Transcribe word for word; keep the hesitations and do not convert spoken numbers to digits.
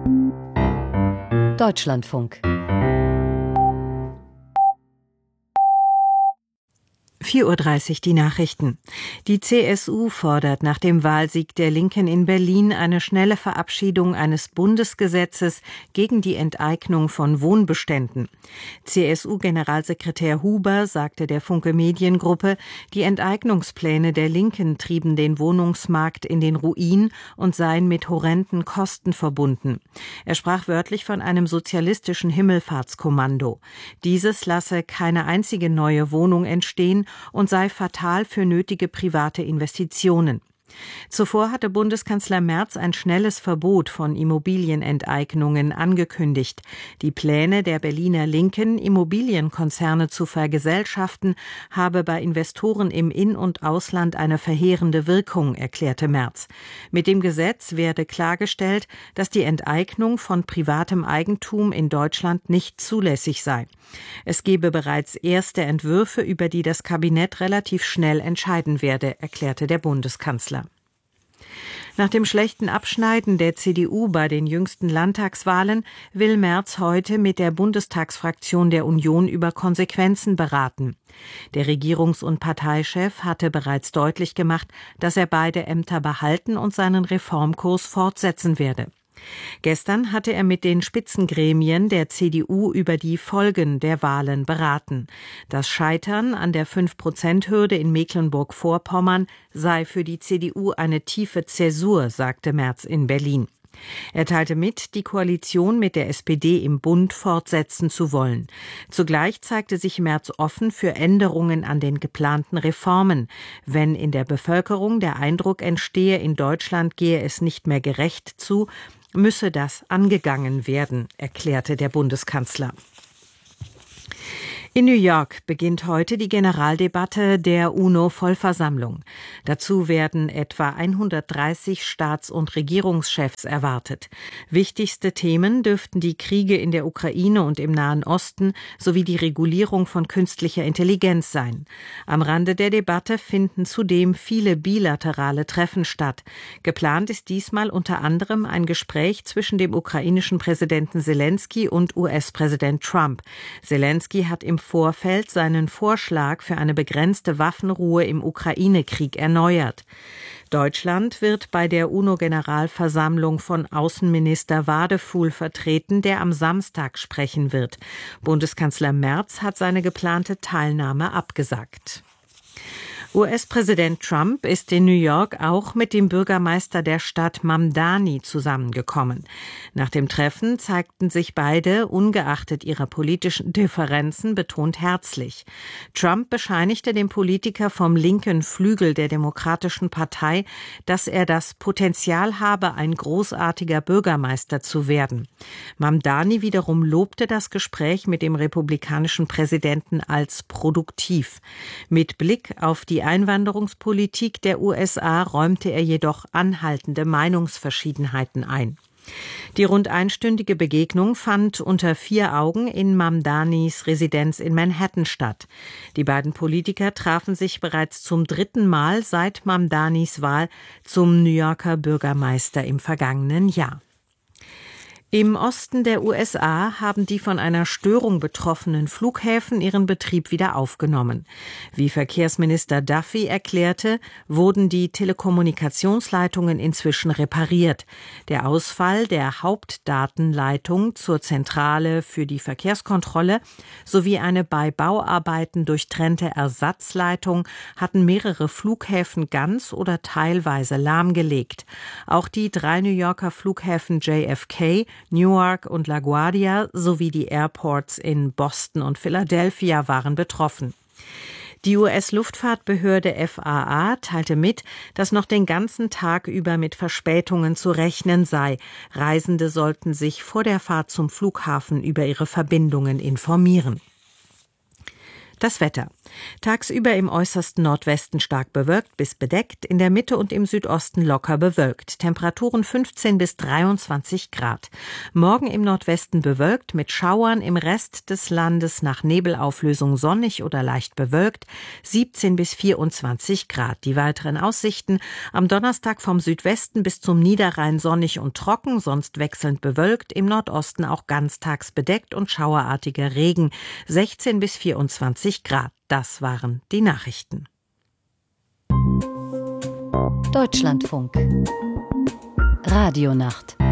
Deutschlandfunk. vier Uhr dreißig die Nachrichten. Die C S U fordert nach dem Wahlsieg der Linken in Berlin eine schnelle Verabschiedung eines Bundesgesetzes gegen die Enteignung von Wohnbeständen. C S U-Generalsekretär Huber sagte der Funke Mediengruppe, die Enteignungspläne der Linken trieben den Wohnungsmarkt in den Ruin und seien mit horrenden Kosten verbunden. Er sprach wörtlich von einem sozialistischen Himmelfahrtskommando. Dieses lasse keine einzige neue Wohnung entstehen und sei fatal für nötige private Investitionen. Zuvor hatte Bundeskanzler Merz ein schnelles Verbot von Immobilienenteignungen angekündigt. Die Pläne der Berliner Linken, Immobilienkonzerne zu vergesellschaften, habe bei Investoren im In- und Ausland eine verheerende Wirkung, erklärte Merz. Mit dem Gesetz werde klargestellt, dass die Enteignung von privatem Eigentum in Deutschland nicht zulässig sei. Es gebe bereits erste Entwürfe, über die das Kabinett relativ schnell entscheiden werde, erklärte der Bundeskanzler. Nach dem schlechten Abschneiden der C D U bei den jüngsten Landtagswahlen will Merz heute mit der Bundestagsfraktion der Union über Konsequenzen beraten. Der Regierungs- und Parteichef hatte bereits deutlich gemacht, dass er beide Ämter behalten und seinen Reformkurs fortsetzen werde. Gestern hatte er mit den Spitzengremien der C D U über die Folgen der Wahlen beraten. Das Scheitern an der fünf Prozent Hürde in Mecklenburg-Vorpommern sei für die C D U eine tiefe Zäsur, sagte Merz in Berlin. Er teilte mit, die Koalition mit der S P D im Bund fortsetzen zu wollen. Zugleich zeigte sich Merz offen für Änderungen an den geplanten Reformen. Wenn in der Bevölkerung der Eindruck entstehe, in Deutschland gehe es nicht mehr gerecht zu, müsse das angegangen werden, erklärte der Bundeskanzler. In New York beginnt heute die Generaldebatte der UNO-Vollversammlung. Dazu werden etwa hundertdreißig Staats- und Regierungschefs erwartet. Wichtigste Themen dürften die Kriege in der Ukraine und im Nahen Osten sowie die Regulierung von künstlicher Intelligenz sein. Am Rande der Debatte finden zudem viele bilaterale Treffen statt. Geplant ist diesmal unter anderem ein Gespräch zwischen dem ukrainischen Präsidenten Selenskyj und U S-Präsident Trump. Selenskyj hat im Vorfeld seinen Vorschlag für eine begrenzte Waffenruhe im Ukraine-Krieg erneuert. Deutschland wird bei der UNO-Generalversammlung von Außenminister Wadefuhl vertreten, der am Samstag sprechen wird. Bundeskanzler Merz hat seine geplante Teilnahme abgesagt. U S-Präsident Trump ist in New York auch mit dem Bürgermeister der Stadt Mamdani zusammengekommen. Nach dem Treffen zeigten sich beide, ungeachtet ihrer politischen Differenzen, betont herzlich. Trump bescheinigte dem Politiker vom linken Flügel der Demokratischen Partei, dass er das Potenzial habe, ein großartiger Bürgermeister zu werden. Mamdani wiederum lobte das Gespräch mit dem republikanischen Präsidenten als produktiv. Mit Blick auf die Einwanderungspolitik der U S A räumte er jedoch anhaltende Meinungsverschiedenheiten ein. Die rund einstündige Begegnung fand unter vier Augen in Mamdanis Residenz in Manhattan statt. Die beiden Politiker trafen sich bereits zum dritten Mal seit Mamdanis Wahl zum New Yorker Bürgermeister im vergangenen Jahr. Im Osten der U S A haben die von einer Störung betroffenen Flughäfen ihren Betrieb wieder aufgenommen. Wie Verkehrsminister Duffy erklärte, wurden die Telekommunikationsleitungen inzwischen repariert. Der Ausfall der Hauptdatenleitung zur Zentrale für die Verkehrskontrolle sowie eine bei Bauarbeiten durchtrennte Ersatzleitung hatten mehrere Flughäfen ganz oder teilweise lahmgelegt. Auch die drei New Yorker Flughäfen J F K, Newark und LaGuardia sowie die Airports in Boston und Philadelphia waren betroffen. Die U S-Luftfahrtbehörde F A A teilte mit, dass noch den ganzen Tag über mit Verspätungen zu rechnen sei. Reisende sollten sich vor der Fahrt zum Flughafen über ihre Verbindungen informieren. Das Wetter. Tagsüber im äußersten Nordwesten stark bewölkt bis bedeckt, in der Mitte und im Südosten locker bewölkt. Temperaturen fünfzehn bis dreiundzwanzig Grad. Morgen im Nordwesten bewölkt, mit Schauern, im Rest des Landes nach Nebelauflösung sonnig oder leicht bewölkt, siebzehn bis vierundzwanzig Grad. Die weiteren Aussichten: am Donnerstag vom Südwesten bis zum Niederrhein sonnig und trocken, sonst wechselnd bewölkt, im Nordosten auch ganztags bedeckt und schauerartiger Regen, sechzehn bis vierundzwanzig Grad. Das waren die Nachrichten. Deutschlandfunk Radionacht